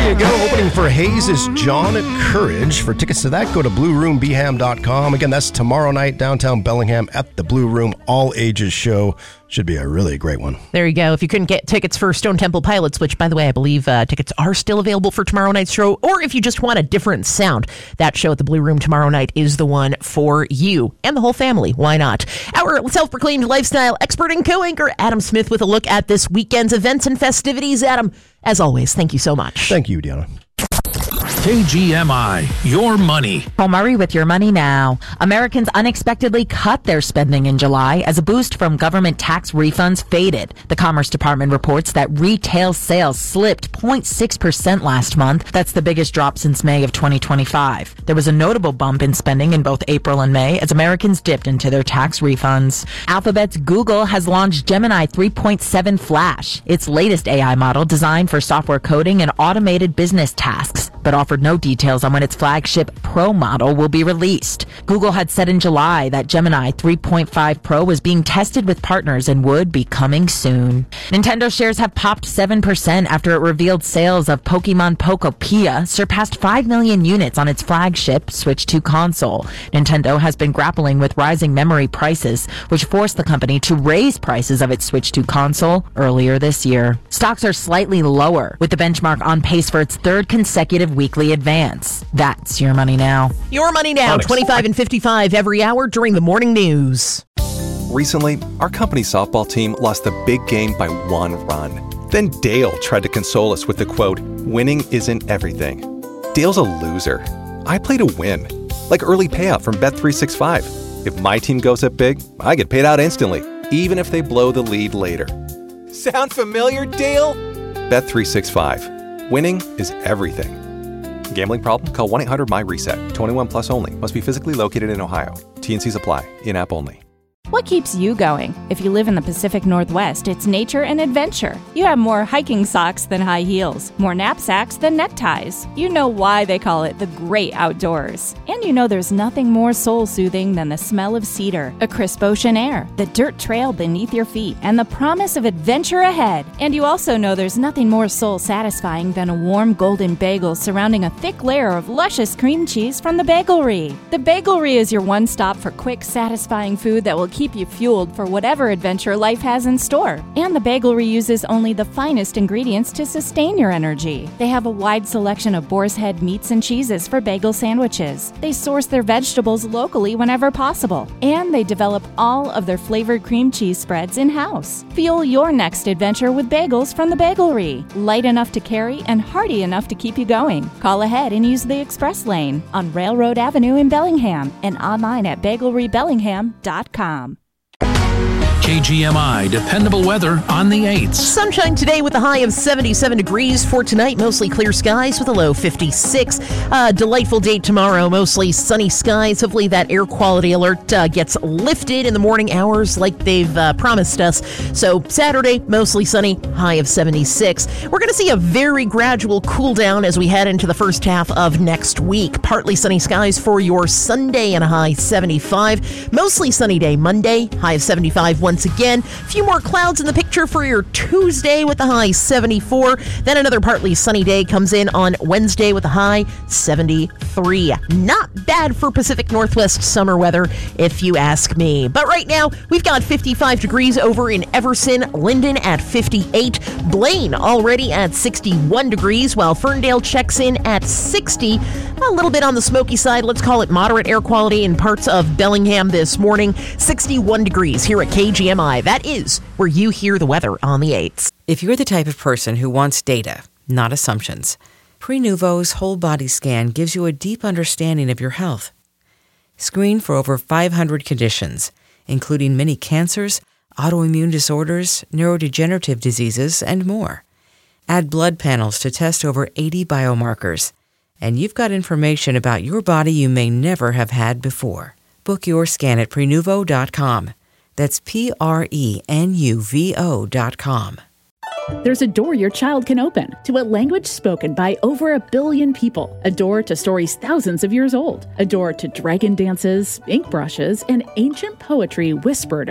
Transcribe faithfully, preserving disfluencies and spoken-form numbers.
There you go. Opening for Hayes is John Courage. For tickets to that, go to blue room b ham dot com. Again, that's tomorrow night, downtown Bellingham at the Blue Room. All ages show. Should be a really great one. There you go. If you couldn't get tickets for Stone Temple Pilots, which, by the way, I believe uh, tickets are still available for tomorrow night's show, or if you just want a different sound, that show at the Blue Room tomorrow night is the one for you and the whole family. Why not? Our self-proclaimed lifestyle expert and co-anchor, Adam Smith, with a look at this weekend's events and festivities. Adam, as always, thank you so much. Thank you, Deanna. K G M I, your money. Paul Murray with your money now. Americans unexpectedly cut their spending in July as a boost from government tax refunds faded. The Commerce Department reports that retail sales slipped zero point six percent last month. That's the biggest drop since May of twenty twenty-five. There was a notable bump in spending in both April and May as Americans dipped into their tax refunds. Alphabet's Google has launched Gemini three point seven Flash, its latest A I model designed for software coding and automated business tasks, but offered no details on when its flagship Pro model will be released. Google had said in July that Gemini three point five Pro was being tested with partners and would be coming soon. Nintendo shares have popped seven percent after it revealed sales of Pokemon Pokopia surpassed five million units on its flagship Switch two console. Nintendo has been grappling with rising memory prices, which forced the company to raise prices of its Switch two console earlier this year. Stocks are slightly lower, with the benchmark on pace for its third consecutive weekly advance. That's your money now. Your money now, Onyx. twenty-five and fifty-five every hour during the morning news. Recently, our company softball team lost the big game by one run. Then Dale tried to console us with the quote, "Winning isn't everything." Dale's a loser. I play to win. Like early payout from Bet three sixty-five. If my team goes up big, I get paid out instantly, even if they blow the lead later. Sound familiar, Dale? Bet three sixty-five. Winning is everything. Gambling problem? Call one eight hundred M Y reset. twenty-one plus only. Must be physically located in Ohio. T N Cs apply. In-app only. What keeps you going? If you live in the Pacific Northwest, it's nature and adventure. You have more hiking socks than high heels, more knapsacks than neckties. You know why they call it the great outdoors. And you know there's nothing more soul-soothing than the smell of cedar, a crisp ocean air, the dirt trail beneath your feet, and the promise of adventure ahead. And you also know there's nothing more soul-satisfying than a warm golden bagel surrounding a thick layer of luscious cream cheese from the Bagelry. The Bagelry is your one stop for quick, satisfying food that will keep you fueled for whatever adventure life has in store. And the Bagelry uses only the finest ingredients to sustain your energy. They have a wide selection of boar's head meats and cheeses for bagel sandwiches. They source their vegetables locally whenever possible. And they develop all of their flavored cream cheese spreads in-house. Fuel your next adventure with bagels from the Bagelry. Light enough to carry and hearty enough to keep you going. Call ahead and use the express lane on Railroad Avenue in Bellingham and online at bagelry bellingham dot com. K G M I dependable weather on the eights. Sunshine today with a high of seventy-seven degrees. For tonight, mostly clear skies with a low fifty-six. Uh, delightful day tomorrow, mostly sunny skies. Hopefully that air quality alert uh, gets lifted in the morning hours like they've uh, promised us. So Saturday, mostly sunny, high of seventy-six. We're going to see a very gradual cool down as we head into the first half of next week. Partly sunny skies for your Sunday and a high seventy-five. Mostly sunny day Monday, high of seventy-five once again. A few more clouds in the picture for your Tuesday with a high seventy-four. Then another partly sunny day comes in on Wednesday with a high seventy-three. Not bad for Pacific Northwest summer weather, if you ask me. But right now, we've got fifty-five degrees over in Everson, Linden at fifty-eight, Blaine already at sixty-one degrees, while Ferndale checks in at sixty. A little bit on the smoky side. Let's call it moderate air quality in parts of Bellingham this morning. sixty-one degrees here at K G M I. That is where you hear the weather on the eights. If you're the type of person who wants data, not assumptions, Prenuvo's whole body scan gives you a deep understanding of your health. Screen for over five hundred conditions, including many cancers, autoimmune disorders, neurodegenerative diseases, and more. Add blood panels to test over eighty biomarkers, and you've got information about your body you may never have had before. Book your scan at prenuvo dot com. That's P R E N U V O dot com. There's a door your child can open to a language spoken by over a billion people. A door to stories thousands of years old. A door to dragon dances, ink brushes, and ancient poetry whispered